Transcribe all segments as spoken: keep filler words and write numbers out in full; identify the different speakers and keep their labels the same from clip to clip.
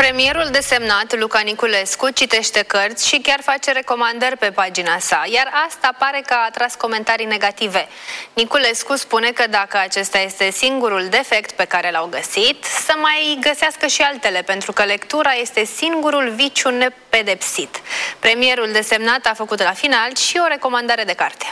Speaker 1: Premierul desemnat, Luca Niculescu, citește cărți și chiar face recomandări pe pagina sa, iar asta pare că a atras comentarii negative. Niculescu spune că dacă acesta este singurul defect pe care l-au găsit, să mai găsească și altele, pentru că lectura este singurul viciu nepedepsit. Premierul desemnat a făcut la final și o recomandare de carte.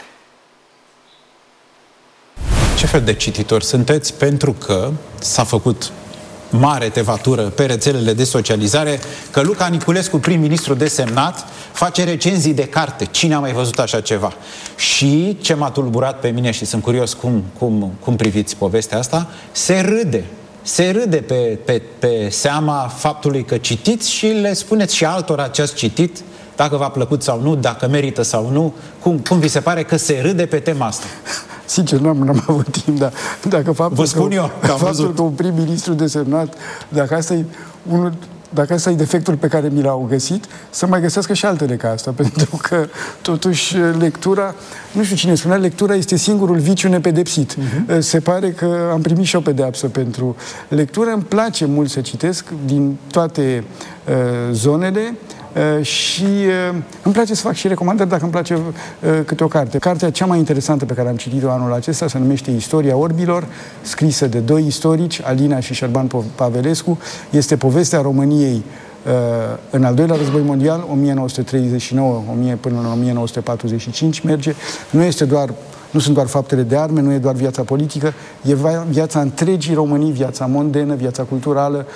Speaker 2: Ce fel de cititori sunteți? Pentru că s-a făcut mare tevatură pe rețelele de socializare că Luca Niculescu, prim-ministru desemnat, face recenzii de carte. Cine a mai văzut așa ceva? Și ce m-a tulburat pe mine și sunt curios cum, cum, cum priviți povestea asta, se râde. Se râde pe, pe, pe seama faptului că citiți și le spuneți și altora ce ați citit, dacă v-a plăcut sau nu, dacă merită sau nu. Cum, cum vi se pare că se râde pe tema asta?
Speaker 3: Sincer, nu am, n-am avut timp, dar dacă faptul,
Speaker 2: Vă spun
Speaker 3: că,
Speaker 2: eu,
Speaker 3: că faptul că un prim-ministru desemnat, dacă asta e unul, dacă asta e defectul pe care mi l-au găsit, să mai găsească și altele ca asta, pentru că totuși lectura, nu știu cine spunea, lectura este singurul viciu nepedepsit. Uh-huh. Se pare că am primit și o pedeapsă pentru lectură. Îmi place mult să citesc din toate uh, zonele. Uh, și uh, îmi place să fac și recomandări dacă îmi place uh, câte o carte. Cartea cea mai interesantă pe care am citit-o anul acesta se numește Istoria orbilor, scrisă de doi istorici, Alina și Șerban Pavelescu. Este povestea României uh, în al doilea război mondial, o mie nouă sute treizeci și nouă până în o mie nouă sute patruzeci și cinci merge. Nu este doar Nu sunt doar faptele de arme, nu e doar viața politică, e viața întregii Românii, viața mondenă, viața culturală.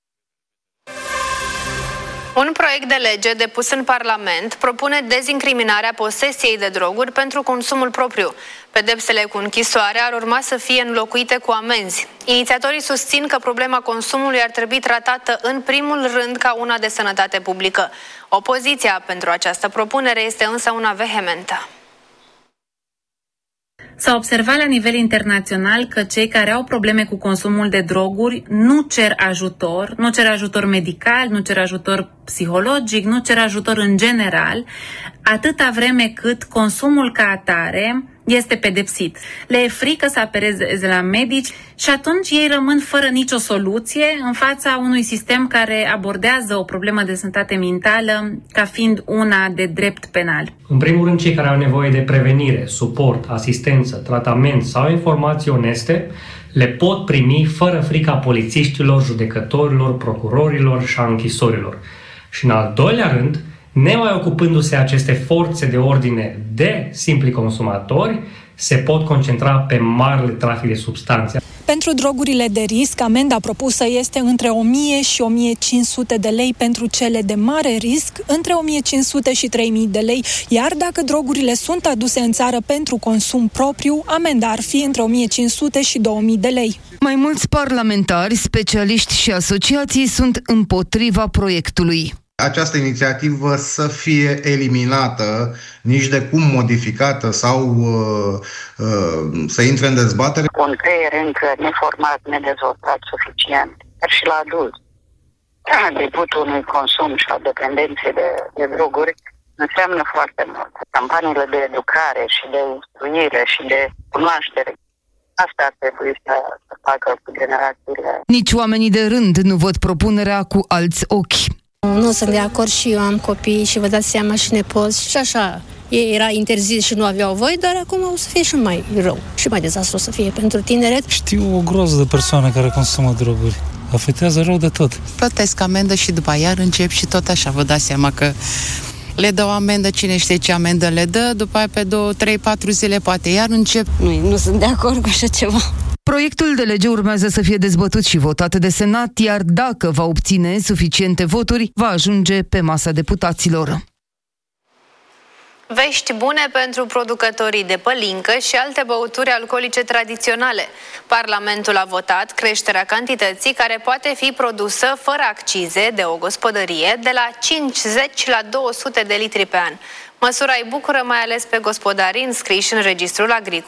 Speaker 1: Un proiect de lege depus în Parlament propune dezincriminarea posesiei de droguri pentru consumul propriu. Pedepsele cu închisoare ar urma să fie înlocuite cu amenzi. Inițiatorii susțin că problema consumului ar trebui tratată în primul rând ca una de sănătate publică. Opoziția pentru această propunere este însă una vehementă.
Speaker 4: S-a observat la nivel internațional că cei care au probleme cu consumul de droguri nu cer ajutor, nu cer ajutor medical, nu cer ajutor psihologic, nu cer ajutor în general, atâta vreme cât consumul ca atare este pedepsit. Le e frică să apeleze la medici și atunci ei rămân fără nicio soluție în fața unui sistem care abordează o problemă de sănătate mentală ca fiind una de drept penal.
Speaker 5: În primul rând, cei care au nevoie de prevenire, suport, asistență, tratament sau informații oneste le pot primi fără frica polițiștilor, judecătorilor, procurorilor și a închisorilor. Și în al doilea rând, nemai ocupându-se aceste forțe de ordine de simpli consumatori, se pot concentra pe marele trafic de substanțe.
Speaker 6: Pentru drogurile de risc, amenda propusă este între o mie și o mie cinci sute de lei, pentru cele de mare risc între o mie cinci sute și trei mii de lei, iar dacă drogurile sunt aduse în țară pentru consum propriu, amenda ar fi între o mie cinci sute și două mii de lei.
Speaker 7: Mai mulți parlamentari, specialiști și asociații sunt împotriva proiectului.
Speaker 8: Această inițiativă să fie eliminată, nici de cum modificată sau uh, uh, să intre în dezbatere.
Speaker 9: Un creier încă neformat, nedezvoltat suficient, dar și la adult. Debutul unui consum și a dependenței de, de droguri înseamnă foarte mult. Campaniile de educare și de instruire și de cunoaștere, asta ar trebui să, să facă cu generațiile.
Speaker 7: Nici oamenii de rând nu văd propunerea cu alți ochi.
Speaker 10: Nu sunt de acord și eu am copii și vă dați seama și nepoți și așa. Ei era interzis și nu aveau voie, dar acum o să fie și mai rău și mai dezastru să fie pentru tineret.
Speaker 11: Știu o groază de persoane care consumă droguri. Afectează rău de tot.
Speaker 12: Plătesc amendă și după aia încep și tot așa. Vă dați seama că le dau amendă, cine știe ce amendă le dă, după aia pe două, trei, patru zile poate iar încep.
Speaker 10: Nu, nu sunt de acord cu așa ceva.
Speaker 7: Proiectul de lege urmează să fie dezbătut și votat de Senat, iar dacă va obține suficiente voturi, va ajunge pe masa deputaților.
Speaker 1: Vești bune pentru producătorii de pălincă și alte băuturi alcoolice tradiționale. Parlamentul a votat creșterea cantității care poate fi produsă fără accize de o gospodărie de la cincizeci la două sute de litri pe an. Măsura îi bucură mai ales pe gospodarii înscriși în Registrul Agricol.